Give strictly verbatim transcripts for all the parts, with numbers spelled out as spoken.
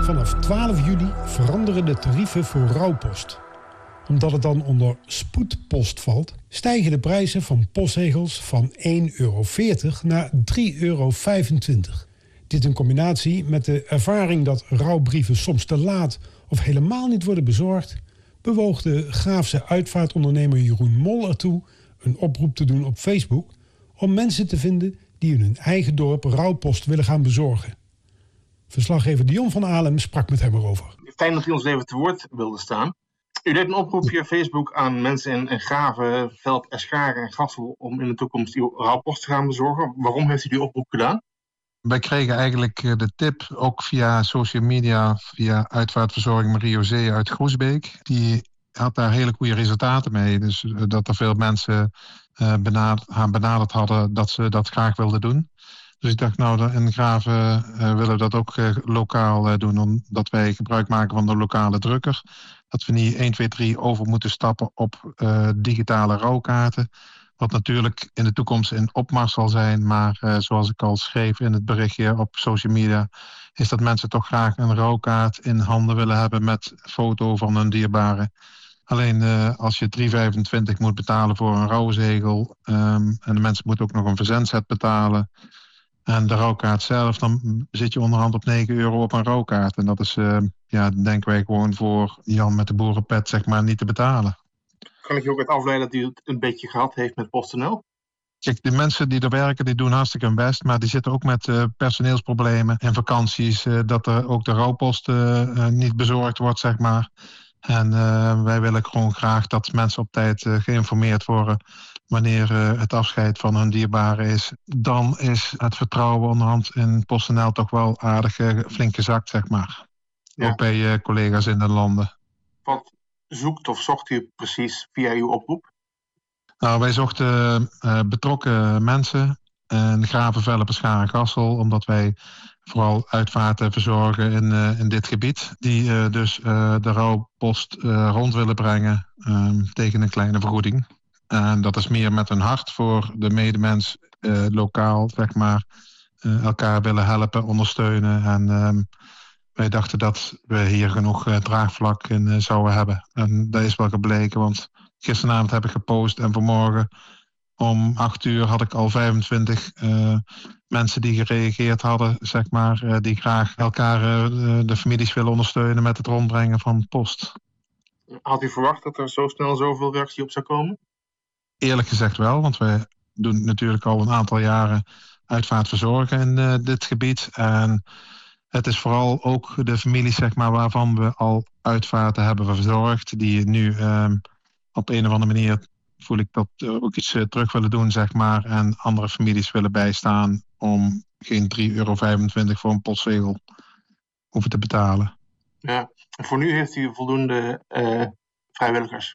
Vanaf twaalf juli veranderen de tarieven voor rouwpost. Omdat het dan onder spoedpost valt, stijgen de prijzen van postzegels van één euro veertig naar drie euro vijfentwintig. Dit in combinatie met de ervaring dat rouwbrieven soms te laat of helemaal niet worden bezorgd, bewoog de Graafse uitvaartondernemer Jeroen Mol ertoe een oproep te doen op Facebook om mensen te vinden die in hun eigen dorp rouwpost willen gaan bezorgen. Verslaggever Dion van Alem sprak met hem erover. Fijn dat u ons even te woord wilde staan. U deed een oproep via Facebook aan mensen in, in Graven, Velp, Escharen en Gassel om in de toekomst die rouwpost te gaan bezorgen. Waarom heeft u die oproep gedaan? Wij kregen eigenlijk de tip, ook via social media, via uitvaartverzorging Marie-José uit Groesbeek. Die had daar hele goede resultaten mee. Dus dat er veel mensen uh, benaderd, haar benaderd hadden dat ze dat graag wilden doen. Dus ik dacht, nou, in Graven uh, willen we dat ook uh, lokaal uh, doen. Omdat wij gebruik maken van de lokale drukker. Dat we niet één, twee, drie over moeten stappen op uh, digitale rouwkaarten. Wat natuurlijk in de toekomst in opmars zal zijn. Maar uh, zoals ik al schreef in het berichtje op social media, is dat mensen toch graag een rouwkaart in handen willen hebben met foto van hun dierbare. Alleen uh, als je drie euro vijfentwintig moet betalen voor een rouwzegel, um, en de mensen moeten ook nog een verzendset betalen, en de rouwkaart zelf, dan zit je onderhand op negen euro op een rouwkaart. En dat is, uh, ja, denken wij gewoon voor Jan met de boerenpet, zeg maar, niet te betalen. Kan ik je ook uit afleiden dat u het een beetje gehad heeft met PostNL? Kijk, de mensen die er werken, die doen hartstikke hun best. Maar die zitten ook met uh, personeelsproblemen en vakanties. Uh, dat er ook de rouwpost uh, uh, niet bezorgd wordt, zeg maar. En uh, wij willen gewoon graag dat mensen op tijd uh, geïnformeerd worden wanneer uh, het afscheid van hun dierbare is. Dan is het vertrouwen onderhand in PostNL toch wel aardig uh, flink gezakt, zeg maar. Ja. Ook bij uh, collega's in de landen. Wat zoekt of zocht u precies via uw oproep? Nou, wij zochten uh, betrokken mensen in Graven, Velp, Escharen en Gassel, omdat wij vooral uitvaarten verzorgen in, uh, in dit gebied. Die uh, dus uh, de rouwpost uh, rond willen brengen uh, tegen een kleine vergoeding. En dat is meer met een hart voor de medemens uh, lokaal, zeg maar, uh, elkaar willen helpen, ondersteunen. En uh, wij dachten dat we hier genoeg uh, draagvlak in uh, zouden hebben. En dat is wel gebleken, want gisteravond heb ik gepost en vanmorgen om acht uur had ik al vijfentwintig uh, mensen die gereageerd hadden, zeg maar, uh, die graag elkaar, uh, de families willen ondersteunen met het rondbrengen van post. Had u verwacht dat er zo snel zoveel reactie op zou komen? Eerlijk gezegd wel, want we doen natuurlijk al een aantal jaren uitvaart verzorgen in uh, dit gebied. En het is vooral ook de families, zeg maar, waarvan we al uitvaarten hebben verzorgd, die nu uh, op een of andere manier, voel ik dat uh, ook iets uh, terug willen doen, zeg maar, en andere families willen bijstaan om geen drie euro vijfentwintig voor een postzegel hoeven te betalen. Ja, en voor nu heeft u voldoende uh, vrijwilligers?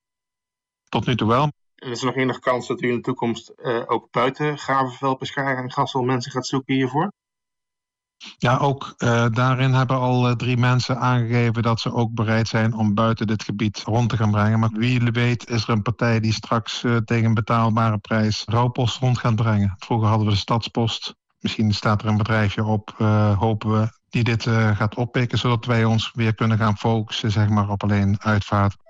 Tot nu toe wel. En is er nog enige kans dat u in de toekomst uh, ook buiten Graven, Velp, Escharen en Gassel mensen gaat zoeken hiervoor? Ja, ook uh, daarin hebben al uh, drie mensen aangegeven dat ze ook bereid zijn om buiten dit gebied rond te gaan brengen. Maar wie weet is er een partij die straks uh, tegen een betaalbare prijs rouwpost rond gaat brengen. Vroeger hadden we de Stadspost. Misschien staat er een bedrijfje op, uh, hopen we, die dit uh, gaat oppikken, zodat wij ons weer kunnen gaan focussen, zeg maar, op alleen uitvaart.